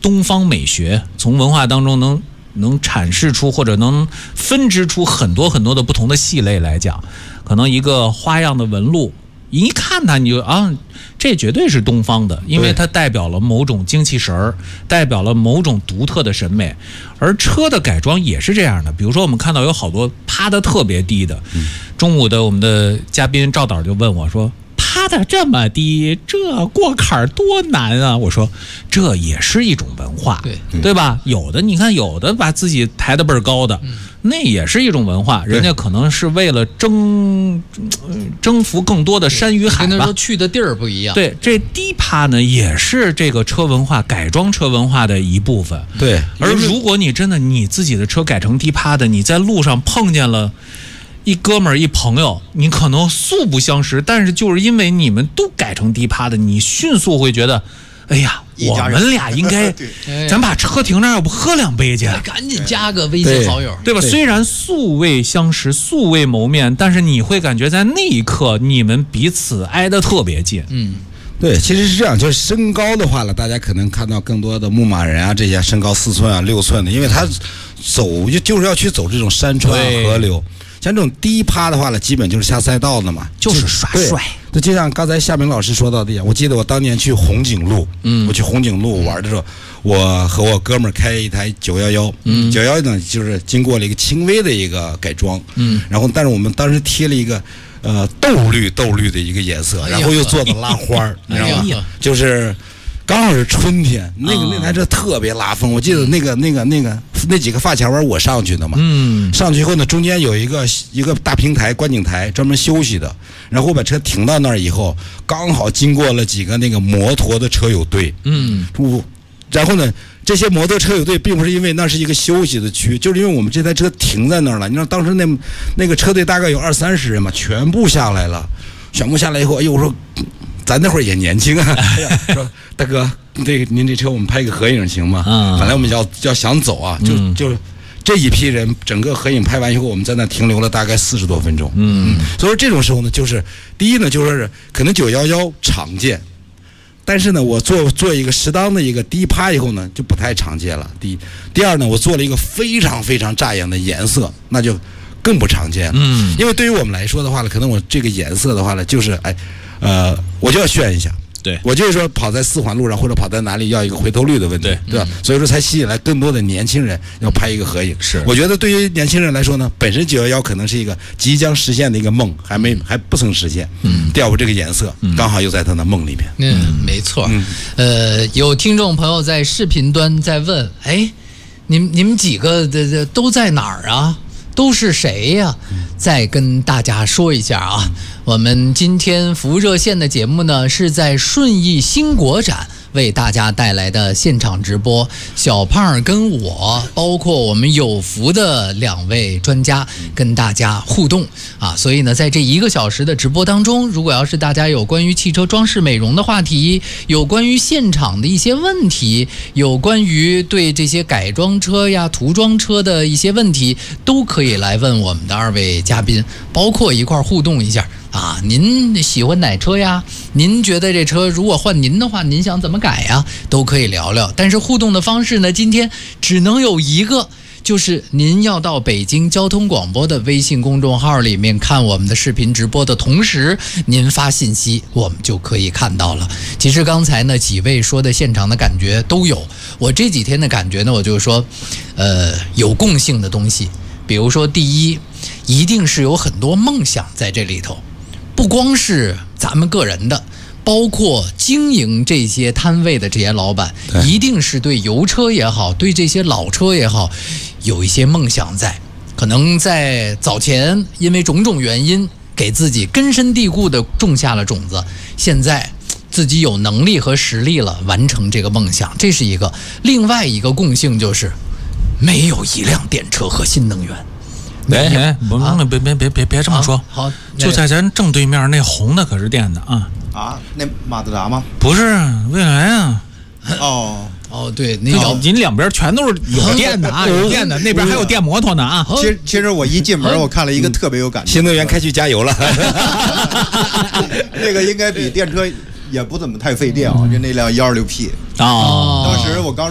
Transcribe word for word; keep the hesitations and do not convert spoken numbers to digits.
东方美学，从文化当中能能阐释出或者能分支出很多很多的不同的系类来讲，可能一个花样的纹路，一看它你就啊，这绝对是东方的，因为它代表了某种精气神儿，代表了某种独特的审美。而车的改装也是这样的，比如说我们看到有好多趴的特别低的，中午的我们的嘉宾赵导就问我说，趴的这么低，这过坎多难啊！我说，这也是一种文化，对对吧？有的你看，有的把自己抬得倍儿高的，嗯、那也是一种文化。人家可能是为了征征服更多的山与海吧。 跟他说去的地儿不一样。 对，这低趴呢，也是这个车文化改装车文化的一部分。 对， 而如果你真的你自己的车改成低趴的，你在路上碰见了一哥们儿一朋友，你可能素不相识，但是就是因为你们都改成低趴的，你迅速会觉得，哎呀，我们俩应该，咱把车停那儿，要不喝两杯去， 赶紧加个微信好友， 对吧？对，虽然素未相识，素未谋面，但是你会感觉在那一刻，你们彼此挨得特别近。 嗯， 对，其实是这样，就是身高的话了，大家可能看到更多的牧马人啊，这些身高四寸啊、六寸的，因为他走就就是要去走这种山川河流。像这种低趴的话呢，基本就是下赛道的嘛， 就是耍帅。 对，就像刚才夏明老师说到的一样，我记得我当年去红景路，嗯，我去红景路玩的时候，我和我哥们儿开一台九幺幺，嗯，九幺幺呢就是经过了一个轻微的一个改装，嗯，然后但是我们当时贴了一个呃豆绿豆绿的一个颜色，然后又做的拉花儿，你知道吗？就是刚好是春天，那个那台车特别拉风。我记得那个那个那个那几个发卡弯我上去的嘛，嗯，上去以后呢，中间有一个一个大平台观景台，专门休息的。然后我把车停到那儿以后，刚好经过了几个那个摩托的车友队，嗯，我然后呢，这些摩托车友队并不是因为那是一个休息的区，就是因为我们这台车停在那儿了。你知道当时那那个车队大概有二三十人嘛，全部下来了，全部下来以后，哎呦，我说。咱那会儿也年轻啊，说大哥，这您这车我们拍个合影行吗？嗯，本来我们要要想走啊，就、嗯、就这一批人，整个合影拍完以后，我们在那停留了大概四十多分钟。嗯，所以说这种时候呢，就是第一呢，就是可能九幺幺常见，但是呢，我做做一个适当的一个低趴以后呢，就不太常见了。第一，第二呢，我做了一个非常非常扎眼的颜色，那就更不常见了。嗯，因为对于我们来说的话呢，可能我这个颜色的话呢，就是哎。呃，我就要炫一下， 对我就是说跑在四环路上或者跑在哪里要一个回头率的问题， 对, 对吧、嗯？所以说才吸引来更多的年轻人要拍一个合影。 是， 我觉得对于年轻人来说呢，本身九幺幺可能是一个即将实现的一个梦，还没还不曾实现。嗯，第二，我这个颜色、嗯、刚好又在他的梦里面。 嗯，没错。嗯，呃，有听众朋友在视频端在问，哎，你们你们几个的都在哪儿啊？都是谁呀、啊？再跟大家说一下啊，我们今天服务热线的节目呢，是在顺义新国展为大家带来的现场直播。小胖跟我，包括我们有福的两位专家，跟大家互动啊。所以呢，在这一个小时的直播当中，如果要是大家有关于汽车装饰美容的话题，有关于现场的一些问题，有关于对这些改装车呀、涂装车的一些问题，都可以来问我们的二位嘉宾，包括一块儿互动一下。啊，您喜欢哪车呀？您觉得这车如果换您的话，您想怎么改呀？都可以聊聊。但是互动的方式呢，今天只能有一个，就是您要到北京交通广播的微信公众号里面看我们的视频直播的同时，您发信息，我们就可以看到了。其实刚才呢，几位说的现场的感觉都有。我这几天的感觉呢，我就是说，呃，有共性的东西，比如说第一，一定是有很多梦想在这里头。不光是咱们个人的，包括经营这些摊位的这些老板，一定是对油车也好，对这些老车也好，有一些梦想在。可能在早前因为种种原因，给自己根深蒂固的种下了种子，现在自己有能力和实力了，完成这个梦想，这是一个。另外一个共性就是，没有一辆电车和新能源。 哎哎，不，别别别别别这么说。 好，好就在咱正对面那红的可是电的啊。 啊，那马自达吗？ 不是，蔚来啊。 哦哦，对，那个您两边全都是有电的啊，有电的，那边还有电摩托呢啊。 其实其实我一进门，我看了一个特别有感觉， 新能源开去加油了。 那个应该比电车也不怎么太费电啊，就那辆一二六 P。 哦， 当时我刚。